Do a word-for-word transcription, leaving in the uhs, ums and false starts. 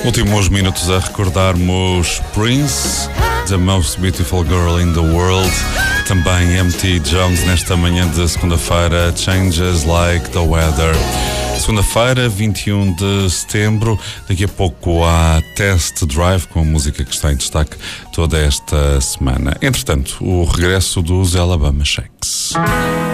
Últimos minutos a recordarmos Prince, The Most Beautiful Girl in the World. Também M T Jones nesta manhã de segunda-feira, Changes Like the Weather. Segunda-feira, vinte e um de setembro. Daqui a pouco há Test Drive, com a música que está em destaque toda esta semana. Entretanto, o regresso dos Alabama Shakes.